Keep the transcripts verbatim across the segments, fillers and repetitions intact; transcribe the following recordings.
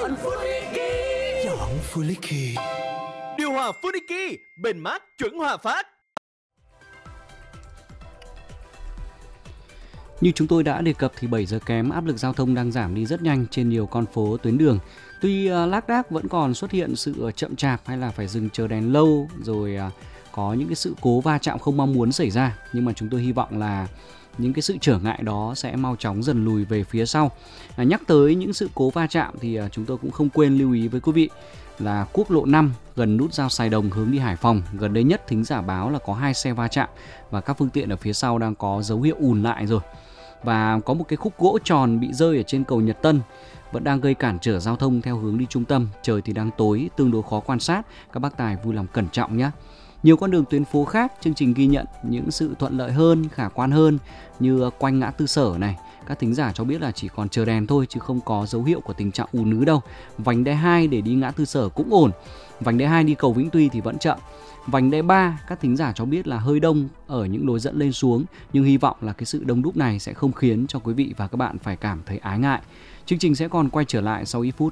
Chọn Funiki. Chọn Funiki. Điều hòa Funiki, bền mát chuẩn Hòa Phát. Như chúng tôi đã đề cập thì bảy giờ kém, áp lực giao thông đang giảm đi rất nhanh trên nhiều con phố tuyến đường. Tuy uh, lác đác vẫn còn xuất hiện sự chậm chạp hay là phải dừng chờ đèn lâu, rồi uh, có những cái sự cố va chạm không mong muốn xảy ra, nhưng mà chúng tôi hy vọng là những cái sự trở ngại đó sẽ mau chóng dần lùi về phía sau. À, nhắc tới những sự cố va chạm thì uh, chúng tôi cũng không quên lưu ý với quý vị là quốc lộ năm gần nút giao Sài Đồng hướng đi Hải Phòng, gần đây nhất thính giả báo là có hai xe va chạm và các phương tiện ở phía sau đang có dấu hiệu ùn lại rồi. Và có một cái khúc gỗ tròn bị rơi ở trên cầu Nhật Tân vẫn đang gây cản trở giao thông theo hướng đi trung tâm. Trời thì đang tối, tương đối khó quan sát, các bác tài vui lòng cẩn trọng nhé. Nhiều con đường tuyến phố khác, chương trình ghi nhận những sự thuận lợi hơn, khả quan hơn như quanh ngã tư Sở này. Các thính giả cho biết là chỉ còn chờ đèn thôi chứ không có dấu hiệu của tình trạng ùn ứ đâu. Vành đai hai để đi ngã tư Sở cũng ổn. Vành đai hai đi cầu Vĩnh Tuy thì vẫn chậm. Vành đai ba, các thính giả cho biết là hơi đông ở những lối dẫn lên xuống, nhưng hy vọng là cái sự đông đúc này sẽ không khiến cho quý vị và các bạn phải cảm thấy ái ngại. Chương trình sẽ còn quay trở lại sau ít phút.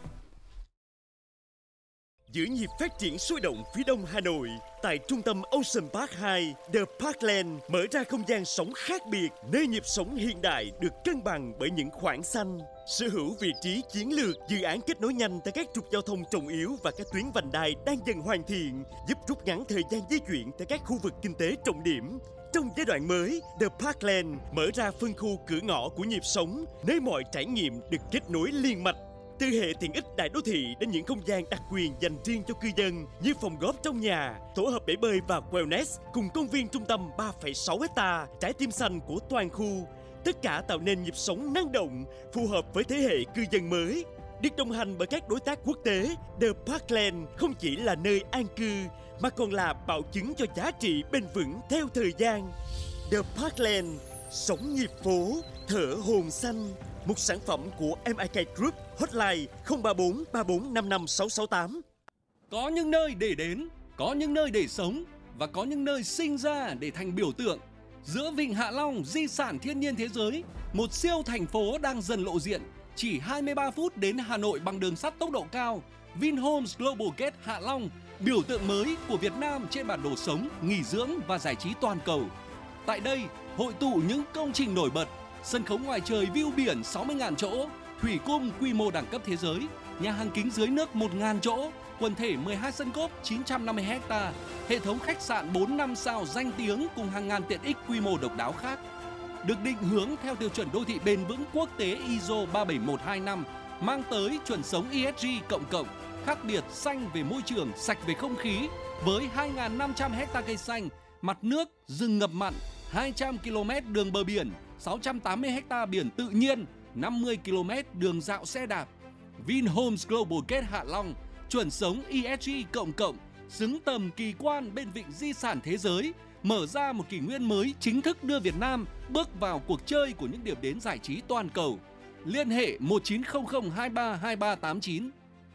Giữa nhịp phát triển sôi động phía đông Hà Nội, tại trung tâm Ocean Park hai, The Parkland mở ra không gian sống khác biệt, nơi nhịp sống hiện đại được cân bằng bởi những khoảng xanh. Sở hữu vị trí chiến lược, dự án kết nối nhanh tại các trục giao thông trọng yếu và các tuyến vành đai đang dần hoàn thiện, giúp rút ngắn thời gian di chuyển tại các khu vực kinh tế trọng điểm. Trong giai đoạn mới, The Parkland mở ra phân khu cửa ngõ của nhịp sống, nơi mọi trải nghiệm được kết nối liền mạch. Từ hệ tiện ích đại đô thị đến những không gian đặc quyền dành riêng cho cư dân như phòng góp trong nhà, tổ hợp bể bơi và wellness cùng công viên trung tâm ba phẩy sáu héc-ta, trái tim xanh của toàn khu. Tất cả tạo nên nhịp sống năng động, phù hợp với thế hệ cư dân mới. Được đồng hành bởi các đối tác quốc tế, The Parkland không chỉ là nơi an cư mà còn là bảo chứng cho giá trị bền vững theo thời gian. The Parkland, sống nhịp phố, thở hồn xanh. Một sản phẩm của em i ca Group, hotline không ba bốn ba bốn năm năm sáu sáu tám. Có những nơi để đến, có những nơi để sống và có những nơi sinh ra để thành biểu tượng. Giữa Vịnh Hạ Long, di sản thiên nhiên thế giới, một siêu thành phố đang dần lộ diện. Chỉ hai mươi ba phút đến Hà Nội bằng đường sắt tốc độ cao. Vinhomes Global Gate Hạ Long, biểu tượng mới của Việt Nam trên bản đồ sống, nghỉ dưỡng và giải trí toàn cầu. Tại đây, hội tụ những công trình nổi bật, sân khấu ngoài trời view biển sáu mươi nghìn chỗ, thủy cung quy mô đẳng cấp thế giới, nhà hàng kính dưới nước một nghìn chỗ, quần thể mười hai sân golf chín trăm năm mươi héc-ta, hệ thống khách sạn bốn năm sao danh tiếng cùng hàng ngàn tiện ích quy mô độc đáo khác. Được định hướng theo tiêu chuẩn đô thị bền vững quốc tế i ét o ba bảy một hai năm, mang tới chuẩn sống e ét giê cộng cộng, khác biệt xanh về môi trường, sạch về không khí, với hai nghìn năm trăm héc-ta cây xanh, mặt nước, rừng ngập mặn, hai trăm ki lô mét đường bờ biển, sáu trăm tám mươi héc-ta biển tự nhiên, năm mươi ki lô mét đường dạo xe đạp. Vinhomes Global Gate Hạ Long, chuẩn sống e ét giê cộng cộng, xứng tầm kỳ quan bên vịnh di sản thế giới, mở ra một kỷ nguyên mới chính thức đưa Việt Nam bước vào cuộc chơi của những điểm đến giải trí toàn cầu. Liên hệ một chín không không hai ba hai ba tám chín.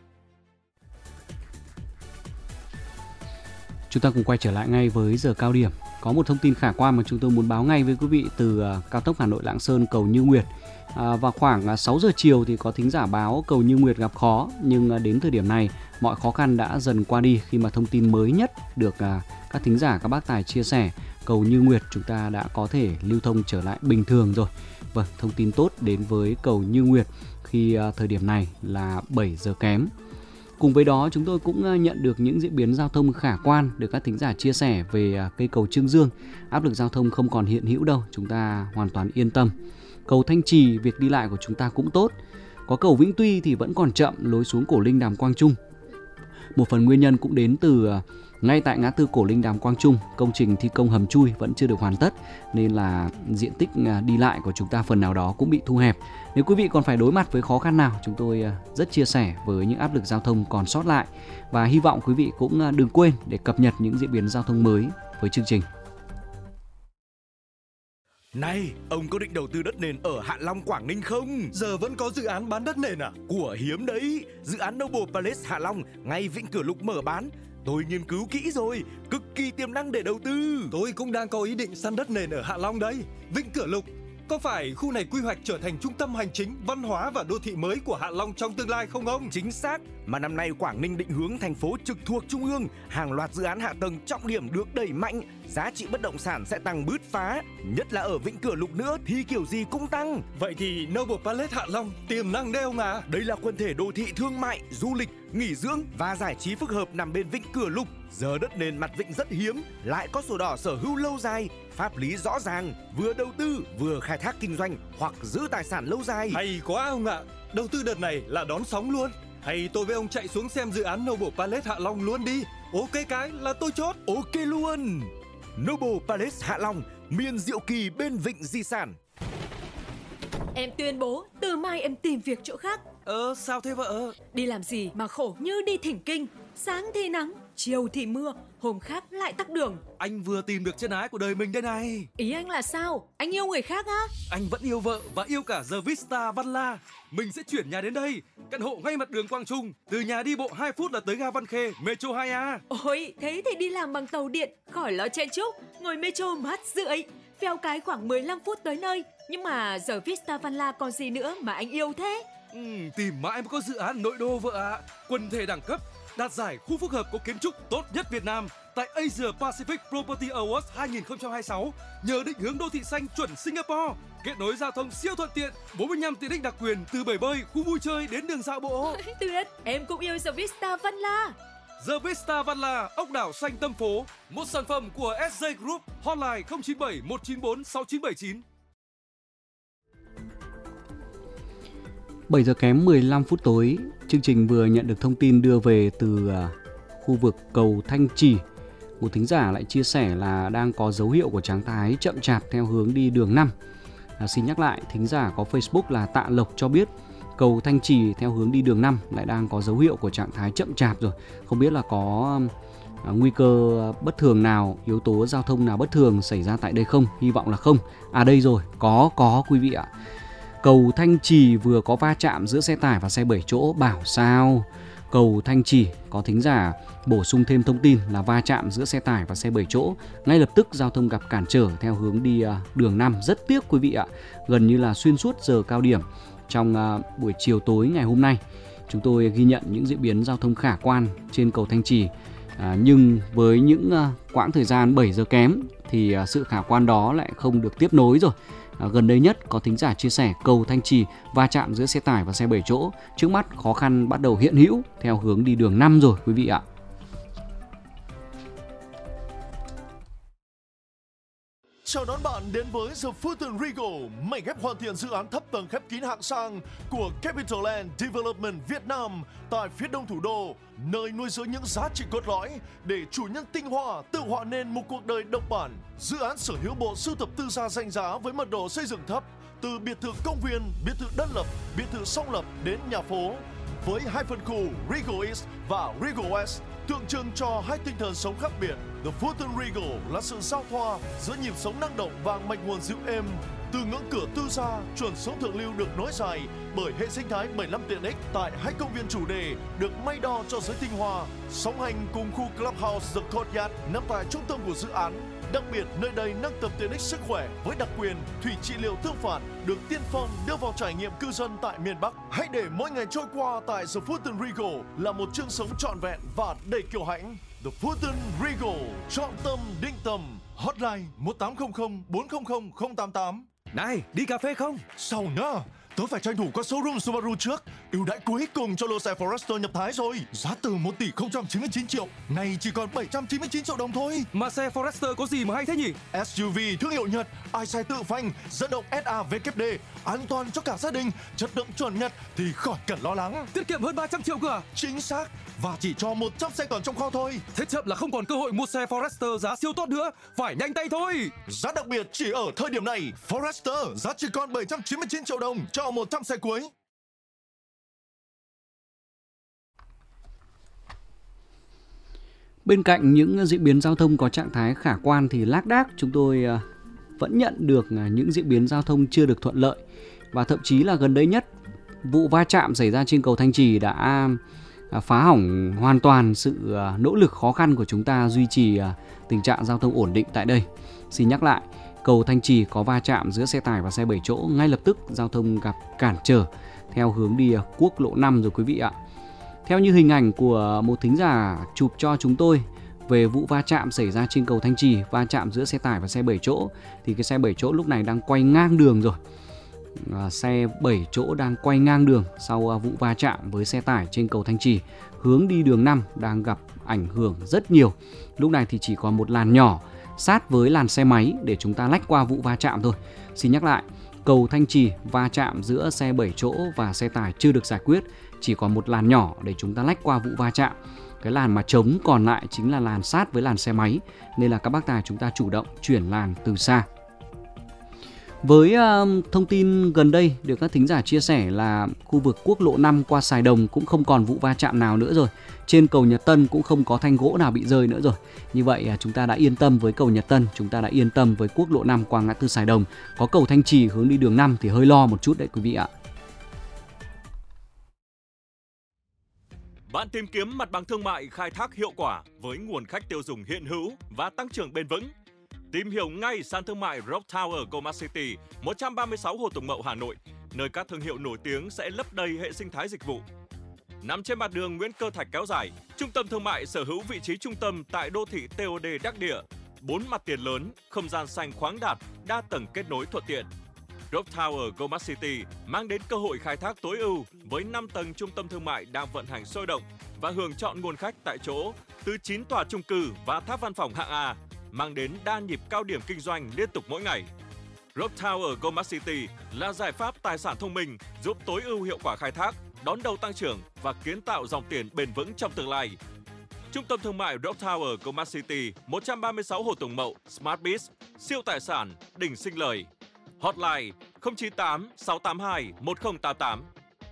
Chúng ta cùng quay trở lại ngay với giờ cao điểm. Có một thông tin khả quan mà chúng tôi muốn báo ngay với quý vị từ cao tốc Hà Nội Lạng Sơn cầu Như Nguyệt. À, vào khoảng sáu giờ chiều thì có thính giả báo cầu Như Nguyệt gặp khó, nhưng đến thời điểm này mọi khó khăn đã dần qua đi khi mà thông tin mới nhất được à, các thính giả các bác tài chia sẻ. Cầu Như Nguyệt chúng ta đã có thể lưu thông trở lại bình thường rồi. Vâng, thông tin tốt đến với cầu Như Nguyệt khi à, thời điểm này là bảy giờ kém. Cùng với đó chúng tôi cũng nhận được những diễn biến giao thông khả quan được các thính giả chia sẻ về cây cầu Chương Dương. Áp lực giao thông không còn hiện hữu đâu, chúng ta hoàn toàn yên tâm. Cầu Thanh Trì, việc đi lại của chúng ta cũng tốt. Có cầu Vĩnh Tuy thì vẫn còn chậm lối xuống Cổ Linh Đàm Quang Trung. Một phần nguyên nhân cũng đến từ ngay tại ngã tư Cổ Linh Đàm Quang Trung, công trình thi công hầm chui vẫn chưa được hoàn tất nên là diện tích đi lại của chúng ta phần nào đó cũng bị thu hẹp. Nếu quý vị còn phải đối mặt với khó khăn nào, chúng tôi rất chia sẻ với những áp lực giao thông còn sót lại và hy vọng quý vị cũng đừng quên để cập nhật những diễn biến giao thông mới với chương trình. Này, ông có định đầu tư đất nền ở Hạ Long, Quảng Ninh không? Giờ vẫn có dự án bán đất nền à? Của hiếm đấy, dự án Noble Palace Hạ Long ngay Vĩnh Cửa Lục mở bán. Tôi nghiên cứu kỹ rồi, cực kỳ tiềm năng để đầu tư. Tôi cũng đang có ý định săn đất nền ở Hạ Long đấy. Vĩnh Cửa Lục, Có phải khu này quy hoạch trở thành trung tâm hành chính, văn hóa và đô thị mới của Hạ Long trong tương lai không ông? Chính xác, mà năm nay Quảng Ninh định hướng thành phố trực thuộc trung ương, hàng loạt dự án hạ tầng trọng điểm được đẩy mạnh, giá trị bất động sản sẽ tăng bứt phá, nhất là ở Vĩnh Cửa Lục nữa thì kiểu gì cũng tăng. Vậy thì Noble Palace Hạ Long tiềm năng đấy ông à? Đây là quần thể đô thị thương mại, du lịch, nghỉ dưỡng và giải trí phức hợp nằm bên Vĩnh Cửa Lục. Giờ đất nền mặt vịnh rất hiếm, lại có sổ đỏ sở hữu lâu dài, pháp lý rõ ràng, vừa đầu tư vừa khai thác kinh doanh hoặc giữ tài sản lâu dài. Hay quá ông ạ, đầu tư đợt này là đón sóng luôn. Hay tôi với ông chạy xuống xem dự án Noble Palace Hạ Long luôn đi. Ok cái là tôi chốt. Ok luôn. Noble Palace Hạ Long, miền diệu kỳ bên vịnh di sản. Em tuyên bố từ mai em tìm việc chỗ khác. Ờ sao thế vợ? Đi làm gì mà khổ như đi thỉnh kinh. Sáng thì nắng, chiều thì mưa, hôm khác lại tắc đường. Anh vừa tìm được chân ái của đời mình đây này. Ý anh là sao? Anh yêu người khác á? Anh vẫn yêu vợ và yêu cả The Vista Văn La. Mình sẽ chuyển nhà đến đây. Căn hộ ngay mặt đường Quang Trung. Từ nhà đi bộ hai phút là tới ga Văn Khê, Metro hai A. Ôi, thế thì đi làm bằng tàu điện, khỏi lo chen chúc. Ngồi Metro mát rượi, phèo cái khoảng mười lăm phút tới nơi. Nhưng mà The Vista Văn La còn gì nữa mà anh yêu thế? Ừ, tìm mãi mới có dự án nội đô vợ ạ. À. Quần thể đẳng cấp, đạt giải khu phức hợp có kiến trúc tốt nhất Việt Nam tại Asia Pacific Property Awards hai không hai sáu. Nhờ định hướng đô thị xanh chuẩn Singapore, kết nối giao thông siêu thuận tiện, bốn mươi lăm tiện ích đặc quyền từ bể bơi, khu vui chơi đến đường dạo bộ. Tuyệt, em cũng yêu The Vista Văn La. The Vista Văn La, ốc đảo xanh tâm phố, một sản phẩm của ét gi Group, hotline không chín bảy một chín bốn sáu chín bảy chín. bảy giờ kém mười lăm phút tối, chương trình vừa nhận được thông tin đưa về từ khu vực cầu Thanh Trì. Một thính giả lại chia sẻ là đang có dấu hiệu của trạng thái chậm chạp theo hướng đi đường năm. À, xin nhắc lại, thính giả có Facebook là Tạ Lộc cho biết cầu Thanh Trì theo hướng đi đường năm lại đang có dấu hiệu của trạng thái chậm chạp rồi. Không biết là có à, nguy cơ bất thường nào, yếu tố giao thông nào bất thường xảy ra tại đây không? Hy vọng là không. À đây rồi, có, có quý vị ạ. Cầu Thanh Trì vừa có va chạm giữa xe tải và xe bảy chỗ, bảo sao? Cầu Thanh Trì có thính giả bổ sung thêm thông tin là va chạm giữa xe tải và xe bảy chỗ. Ngay lập tức giao thông gặp cản trở theo hướng đi đường năm. Rất tiếc quý vị ạ, gần như là xuyên suốt giờ cao điểm trong buổi chiều tối ngày hôm nay, chúng tôi ghi nhận những diễn biến giao thông khả quan trên cầu Thanh Trì. À, nhưng với những quãng thời gian bảy giờ kém thì sự khả quan đó lại không được tiếp nối rồi. À, gần đây nhất có thính giả chia sẻ cầu Thanh Trì va chạm giữa xe tải và xe bảy chỗ. Trước mắt khó khăn bắt đầu hiện hữu theo hướng đi đường năm rồi quý vị ạ. Chào đón bạn đến với The Fulton Regal, mảnh ghép hoàn thiện dự án thấp tầng khép kín hạng sang của Capital Land Development Việt Nam tại phía đông thủ đô, nơi nuôi dưỡng những giá trị cốt lõi để chủ nhân tinh hoa tự họa nên một cuộc đời độc bản. Dự án sở hữu bộ sưu tập tư gia danh giá với mật độ xây dựng thấp, từ biệt thự công viên, biệt thự đơn lập, biệt thự song lập đến nhà phố, với hai phân khu Regal East và Regal West, tượng trưng cho hai tinh thần sống khác biệt. The Fulton Regal là sự giao thoa giữa nhịp sống năng động và mạch nguồn dịu êm. Từ ngưỡng cửa tư gia, chuẩn sống thượng lưu được nối dài bởi hệ sinh thái bảy mươi lăm tiện ích tại hai công viên chủ đề được may đo cho giới tinh hoa. Song hành cùng khu Clubhouse The Courtyard nằm tại trung tâm của dự án. Đặc biệt, nơi đây nâng tầm tiện ích sức khỏe với đặc quyền thủy trị liệu tương phản được tiên phong đưa vào trải nghiệm cư dân tại miền Bắc. Hãy để mỗi ngày trôi qua tại The Fulton Regal là một chương sống trọn vẹn và đầy kiêu hãnh. The Fulton Regal, chọn tâm định tầm. Hotline một tám không không bốn không không không tám tám. Này, đi cà phê không? Sao nhá? Tớ phải tranh thủ qua showroom Subaru trước. Ưu đãi cuối cùng cho lô xe Forester nhập Thái rồi. Giá từ một tỷ không trăm chín mươi chín triệu, nay chỉ còn bảy trăm chín mươi chín triệu đồng thôi. Mà xe Forester có gì mà hay thế nhỉ? ét u vê thương hiệu Nhật, ai xe tự phanh, dẫn động ét a vê kép đê, an toàn cho cả gia đình, chất lượng chuẩn Nhật thì khỏi cần lo lắng. Tiết kiệm hơn ba trăm triệu cơ à? Chính xác. Và chỉ cho một trăm xe còn trong kho thôi. Thế chậm là không còn cơ hội mua xe Forester giá siêu tốt nữa. Phải nhanh tay thôi. Giá đặc biệt chỉ ở thời điểm này. Forester giá chỉ còn bảy trăm chín mươi chín triệu đồng cho một trăm xe cuối. Bên cạnh những diễn biến giao thông có trạng thái khả quan thì lác đác chúng tôi vẫn nhận được những diễn biến giao thông chưa được thuận lợi. Và thậm chí là gần đây nhất, vụ va chạm xảy ra trên cầu Thanh Trì đã phá hỏng hoàn toàn sự nỗ lực khó khăn của chúng ta duy trì tình trạng giao thông ổn định tại đây. Xin nhắc lại, cầu Thanh Trì có va chạm giữa xe tải và xe bảy chỗ, ngay lập tức giao thông gặp cản trở theo hướng đi quốc lộ năm rồi quý vị ạ. Theo như hình ảnh của một thính giả chụp cho chúng tôi về vụ va chạm xảy ra trên cầu Thanh Trì, va chạm giữa xe tải và xe bảy chỗ, thì cái xe bảy chỗ lúc này đang quay ngang đường rồi. À, xe bảy chỗ đang quay ngang đường sau vụ va chạm với xe tải trên cầu Thanh Trì, hướng đi đường năm đang gặp ảnh hưởng rất nhiều. Lúc này thì chỉ còn một làn nhỏ sát với làn xe máy để chúng ta lách qua vụ va chạm thôi. Xin nhắc lại, cầu Thanh Trì va chạm giữa xe bảy chỗ và xe tải chưa được giải quyết, chỉ còn một làn nhỏ để chúng ta lách qua vụ va chạm. Cái làn mà trống còn lại chính là làn sát với làn xe máy, nên là các bác tài chúng ta chủ động chuyển làn từ xa. Với uh, thông tin gần đây được các thính giả chia sẻ là khu vực quốc lộ năm qua Sài Đồng cũng không còn vụ va chạm nào nữa rồi. Trên cầu Nhật Tân cũng không có thanh gỗ nào bị rơi nữa rồi. Như vậy uh, chúng ta đã yên tâm với cầu Nhật Tân, chúng ta đã yên tâm với quốc lộ năm qua ngã tư Sài Đồng. Có cầu Thanh Trì hướng đi đường năm thì hơi lo một chút đấy quý vị ạ. Bạn tìm kiếm mặt bằng thương mại khai thác hiệu quả với nguồn khách tiêu dùng hiện hữu và tăng trưởng bền vững. Tìm hiểu ngay sàn thương mại Rock Tower Goldmart City, một trăm ba mươi sáu Hồ Tùng Mậu, Hà Nội, nơi các thương hiệu nổi tiếng sẽ lấp đầy hệ sinh thái dịch vụ. Nằm trên mặt đường Nguyễn Cơ Thạch kéo dài, trung tâm thương mại sở hữu vị trí trung tâm tại đô thị tê ô đê đắc địa, bốn mặt tiền lớn, không gian xanh khoáng đạt, đa tầng kết nối thuận tiện. Rock Tower Goldmart City mang đến cơ hội khai thác tối ưu với năm tầng trung tâm thương mại đang vận hành sôi động và hưởng chọn nguồn khách tại chỗ từ chín tòa chung cư và tháp văn phòng hạng A, mang đến đa nhịp cao điểm kinh doanh liên tục mỗi ngày. Rock Tower Goldmart City là giải pháp tài sản thông minh giúp tối ưu hiệu quả khai thác, đón đầu tăng trưởng và kiến tạo dòng tiền bền vững trong tương lai. Trung tâm thương mại Rock Tower Goldmart City, một trăm ba mươi sáu Hồ Tùng Mậu, Smart Biz, siêu tài sản, đỉnh sinh lời. Hotline không chín tám sáu tám hai một không tám tám.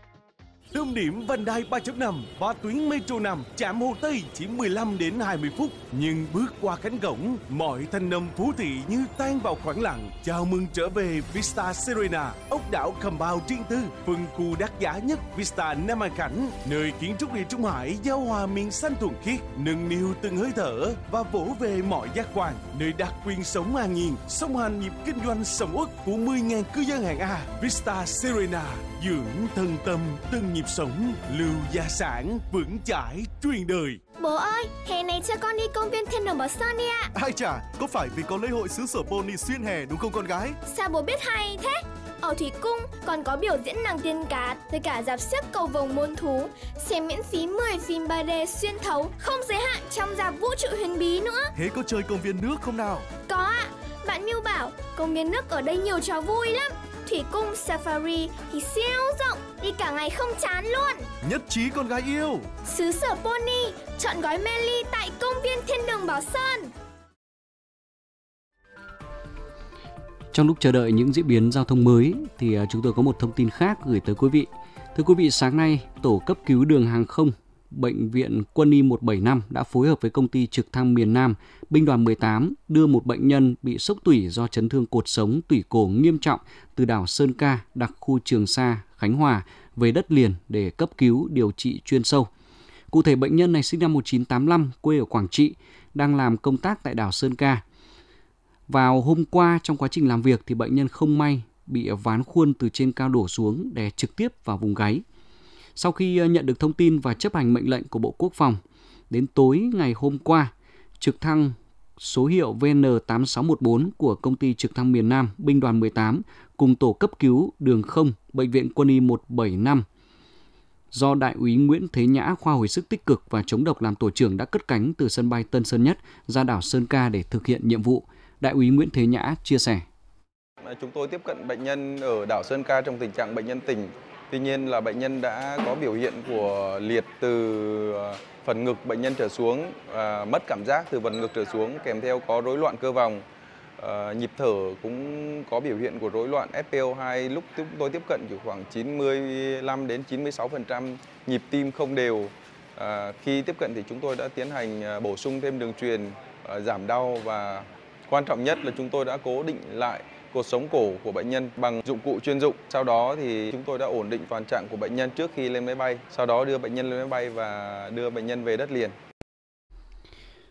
Tâm điểm vành đai ba chấm năm và tuyến Metro năm trạm Hồ Tây chỉ mười lăm đến hai mươi phút, nhưng bước qua cánh cổng, mọi thanh âm phố thị như tan vào khoảng lặng. Chào mừng trở về Vista Serena, ốc đảo Compound riêng tư, phân khu đắt giá nhất Vista Nam An Khánh, nơi kiến trúc địa Trung Hải giao hòa miền xanh thuần khiết, nâng niu từng hơi thở và vỗ về mọi giác quan, nơi đặc quyền sống an nhiên, song hành nhịp kinh doanh sầm uất của mười nghìn cư dân hạng A. Vista Serena, dưỡng thân tâm từng nhịp sống, lưu gia sản, vững chãi truyền đời. Bố ơi, hè này cho con đi công viên Thiên Đường Bảo Sơn đi ạ. Ai chà, có phải vì có lễ hội xứ sở pony xuyên hè đúng không con gái? Sao bố biết hay thế? Ở Thủy Cung còn có biểu diễn nàng tiên cá, với cả rạp xiếc cầu vồng muôn thú, xem miễn phí mười phim ba D xuyên thấu, không giới hạn trong rạp vũ trụ huyền bí nữa. Thế có chơi công viên nước không nào? Có ạ, bạn Miu bảo công viên nước ở đây nhiều trò vui lắm. Thủy Cung Safari thì siêu rộng, đi cả ngày không chán luôn. Nhất trí con gái yêu. Xứ sở pony, chọn gói mê ly tại công viên Thiên Đường Bảo Sơn. Trong lúc chờ đợi những diễn biến giao thông mới thì chúng tôi có một thông tin khác gửi tới quý vị. Thưa quý vị, sáng nay, tổ cấp cứu đường hàng không Bệnh viện Quân y một bảy năm đã phối hợp với công ty trực thăng miền Nam, binh đoàn mười tám đưa một bệnh nhân bị sốc tủy do chấn thương cột sống tủy cổ nghiêm trọng từ đảo Sơn Ca, đặc khu Trường Sa, Khánh Hòa về đất liền để cấp cứu điều trị chuyên sâu. Cụ thể, bệnh nhân này sinh năm một nghìn chín trăm tám mươi lăm, quê ở Quảng Trị, đang làm công tác tại đảo Sơn Ca. Vào hôm qua, trong quá trình làm việc thì bệnh nhân không may bị ván khuôn từ trên cao đổ xuống đè trực tiếp vào vùng gáy. Sau khi nhận được thông tin và chấp hành mệnh lệnh của Bộ Quốc phòng, đến tối ngày hôm qua, trực thăng số hiệu V N tám sáu một bốn của công ty trực thăng miền Nam, binh đoàn mười tám cùng tổ cấp cứu đường không Bệnh viện Quân y một bảy năm do Đại úy Nguyễn Thế Nhã, khoa hồi sức tích cực và chống độc làm tổ trưởng đã cất cánh từ sân bay Tân Sơn Nhất ra đảo Sơn Ca để thực hiện nhiệm vụ. Đại úy Nguyễn Thế Nhã chia sẻ. Chúng tôi tiếp cận bệnh nhân ở đảo Sơn Ca trong tình trạng bệnh nhân tỉnh. Tuy nhiên là bệnh nhân đã có biểu hiện của liệt từ phần ngực bệnh nhân trở xuống, à, mất cảm giác từ phần ngực trở xuống, kèm theo có rối loạn cơ vòng, à, nhịp thở cũng có biểu hiện của rối loạn F p O hai. Lúc chúng tôi tiếp cận chỉ khoảng chín mươi lăm đến chín mươi sáu phần trăm, nhịp tim không đều. À, khi tiếp cận thì chúng tôi đã tiến hành bổ sung thêm đường truyền, à, giảm đau và quan trọng nhất là chúng tôi đã cố định lại cột sống cổ của bệnh nhân bằng dụng cụ chuyên dụng. Sau đó thì chúng tôi đã ổn định toàn trạng của bệnh nhân trước khi lên máy bay. Sau đó đưa bệnh nhân lên máy bay và đưa bệnh nhân về đất liền.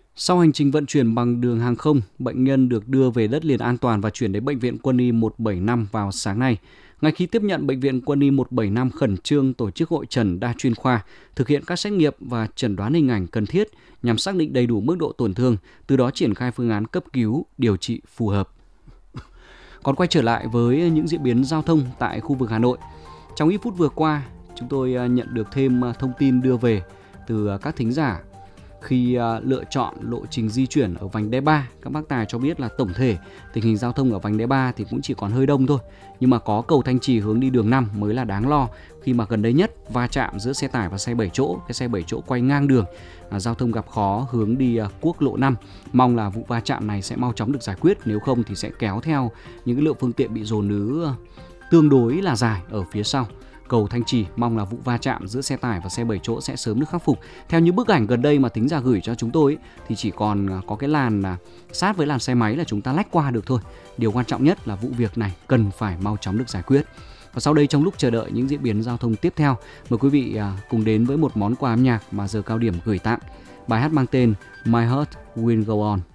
Sau hành trình vận chuyển bằng đường hàng không, bệnh nhân được đưa về đất liền an toàn và chuyển đến Bệnh viện Quân y một bảy năm vào sáng nay. Ngay khi tiếp nhận, Bệnh viện Quân y một bảy năm khẩn trương tổ chức hội chẩn đa chuyên khoa, thực hiện các xét nghiệm và chẩn đoán hình ảnh cần thiết nhằm xác định đầy đủ mức độ tổn thương, từ đó triển khai phương án cấp cứu, điều trị phù hợp. Còn quay trở lại với những diễn biến giao thông tại khu vực Hà Nội. Trong ít phút vừa qua, chúng tôi nhận được thêm thông tin đưa về từ các thính giả. Khi lựa chọn lộ trình di chuyển ở vành đai ba, các bác tài cho biết là tổng thể tình hình giao thông ở vành đai ba thì cũng chỉ còn hơi đông thôi. Nhưng mà có cầu Thanh Trì hướng đi đường năm mới là đáng lo, khi mà gần đây nhất va chạm giữa xe tải và xe bảy chỗ, cái xe bảy chỗ quay ngang đường, à, giao thông gặp khó hướng đi à, quốc lộ năm. Mong là vụ va chạm này sẽ mau chóng được giải quyết, nếu không thì sẽ kéo theo những cái lượng phương tiện bị dồn ứ tương đối là dài ở phía sau cầu Thanh Trì. Mong là vụ va chạm giữa xe tải và xe bảy chỗ sẽ sớm được khắc phục. Theo những bức ảnh gần đây mà thính giả gửi cho chúng tôi ấy, thì chỉ còn có cái làn sát với làn xe máy là chúng ta lách qua được thôi. Điều quan trọng nhất là vụ việc này cần phải mau chóng được giải quyết. Và sau đây, trong lúc chờ đợi những diễn biến giao thông tiếp theo, mời quý vị cùng đến với một món quà âm nhạc mà Giờ Cao Điểm gửi tặng. Bài hát mang tên My Heart Will Go On.